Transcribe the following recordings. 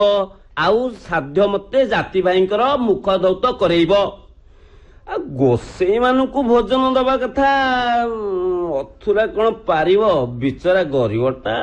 आउ साध्य मते जाति भाईंकर मुख दौत करेइब। गोसेई मानकु भोजन दबा कथा अथुरा कौन पारिब बिचरा गरीबटा।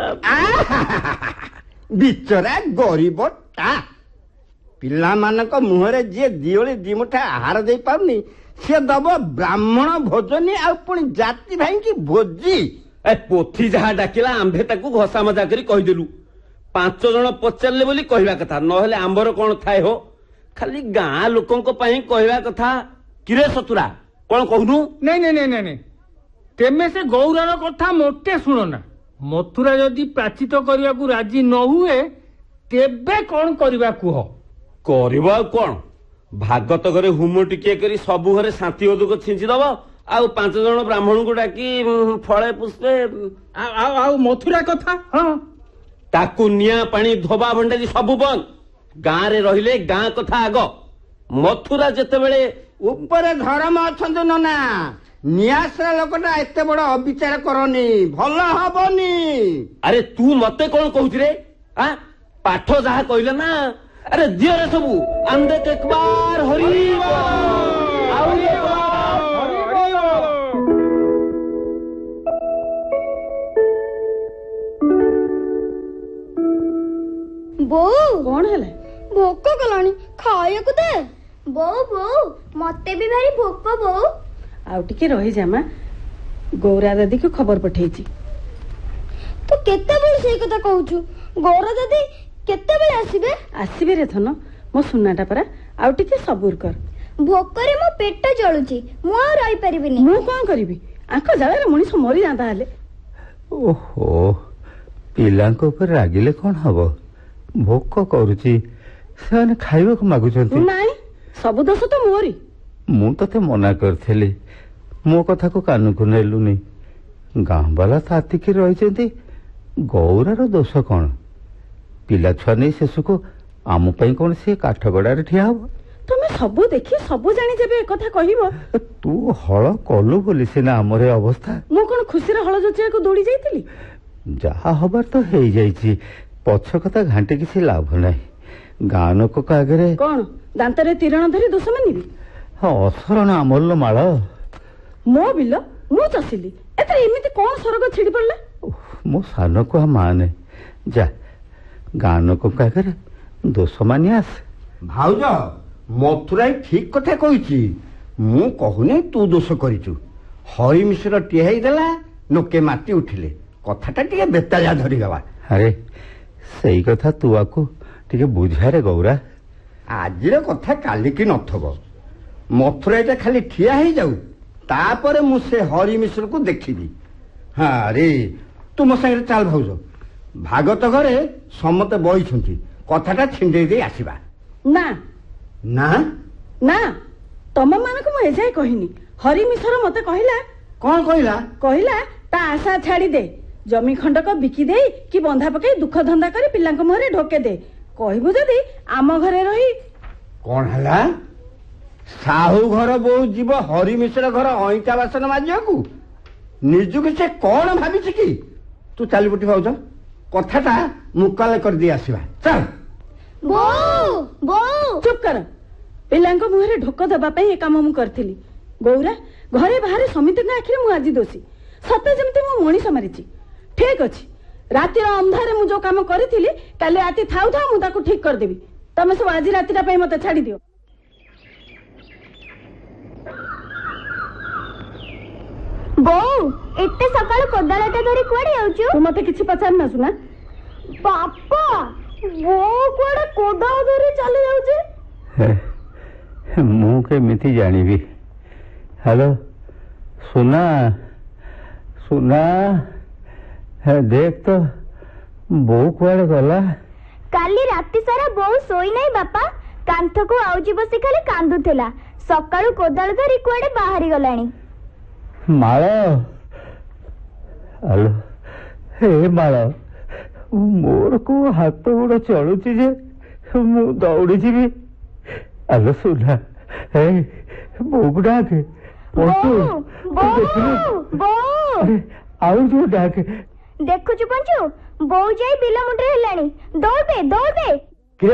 बिचरा गरीबटा पिला मानक मुहरे जी दिओली दिमुठा आहार दे पाउनी से दब ब्राह्मण भोजनी आ पुणी जाति भाई की भोजी। पोथी जहा डाकिला आंभे ताकू घसा मजा करी कहीदेलु। 5 जन पचारे बोली कहवा कथा नहले आंबर कौन थाए हो खाली गाँ लोकों कहवा कथा। किरे सतुरा कौन कहनु? नहीं नहीं नहीं नहीं तेमे से गौरार कथा मोटे शुणना। मथुरा जदि प्राचित करने को राजी न हुए तेबे कौन करवा कुह। करवा कौन भागत घरे हुम टिके करी सबु घरे शांति ओदुक छिंची दब आ 5 जन ब्राह्मण को डाकी फले पुष्पे मथुरा कथा। हाँ ताकू निया पानी धोबा भंडारी सबु बंद। गाँ रे रहिले गाँ कथा आग। मथुरा जेते बेले उपरे धर्म अछंतु नना नियासरा लोकटा एते बड़ अविचार करनी भल हबनी। अरे तू मते कौन कहूछ रे? पाठ जहा कहले ना अरे दियो रे सबू अंदे एक बार हरि बो कौन है भोक कलानी खाया को दे। बो बो मते भी भारी भोक बो। आउ टिके रही जामा गौरा दादी को खबर पठेइची। तो केते बेले से कथा कहूछु गौरा दादी केते बेले आसीबे? आसीबे रे धन मो सुनाटा परा आउ टिके सबूर कर। भोकरे मो पेट जळुची मु आ रही परिबिनी। मु कोन करिवि आंख जावे रे मनीष मरी जांदा हले। ओहो पिलांको ऊपर रागिले कोन हबो भोक करूची से खाइबा को मागुचंती। नाही सब दोष तो मोरी। मु तते मना करथेली मो कथा को कान को नेलुनी। गाँ वाला तातिकी रही गौरार दोष कौन? पिला छुआ नहीं शेष को आम कौन सी काठगड़ार ठिया हब? तुम सबू देखी सबू जानी जेबे कथा कहिबो। तू हल कलु बोली सिना हमरे अवस्था। मु कोन खुशी रे हल जोचिया को दौड़ी जाईतिली। जहा हबार तो हेई जाईची पछ कथा घांटे किसी लाभ नहीं। गाँ लोक का आगे कौन दांतरे तीरण धरी दोष मानिबी? असरण आमल माल मो बिल मु चसिली एतरे एमिति कोन सरग छिड़ी पड़ला? मो सान को माने जा गाँ लोक का आगे दोष मानि आस। भाउज मथुराई ठीक कथा कहिची मु कहूनी तू दोष करिचु। हरि मिश्र टिहाई देला लोके माटी उठिले कथाटा टिके बेताजा धरी गवा। अरे सेई कथा तू आकु टिके बुझा रे गौरा। आजिर कथा काली की नथबो मथुराईटा खाली ठिया ही जाऊ तापरे मु से हरि मिश्र को देखिबी। हाँ रे तू मो संगे चाल भाउज भागत घरे समते बइछंती कथाटा छिंडे दे आसीबा। ना ना ना तम मानक मु एजाय कहिनी। हरि मिश्र मते कहिला। कौन कहिला? कहिला ता आशा छाड़ी दे जमी खंडक बिकी दे कि बंधा पकई दुख धंदा करे पिलांक मुहरे ढोके दे कहबो जदी आम घरे रही। कौन हला? साहू घर बो जीव हरि मिश्र घर अईटा बासन माजियाकू निजुक से कौन भाबिछि कि? तू चाली बुटी भाउज कथाटा मुकाले कर दी आसीबा चल। बो बो चुप कर। पिलांक मुहरे ढोक दबा पे ए काम मु करथिली। गौरा घरे बाहर समिति ना आखिर मु आजी दोषी सते जेमति मु मणिष मारिछि। ठीक अछि रातिर अंधारे मु जो काम करिथिली काले राति थाउ थाउ मु ताकू ठीक कर देबी। तमे सब आज रातिरा पे मते छाड़ी दियो। बो एते सकाळ कोदाळटा धरी कोडी आउछु? तू मते किछि पचार ना सुना। बापा बो कोडे कोदाळ धरी चली जाउछि? मु केमिति जानिबी? हेलो सुना सुना देख तो बो कुआडे गला? काली राति सारा बो सोई नाही बापा कांथ को आउजी बसी खाली कांदुथिला सकाळू कोदाळ धरी कुआडे बाहरी गलाणी। माळ हेलो हे माळ मोर को हाथ गोड़ चलुची जे मु दौड़ी जीवी। हेलो सुना हे बोक डाक आउ जो डाक देखुछु पंचू बो जाई बिला मुंडरे हेलाणी दौड़ दे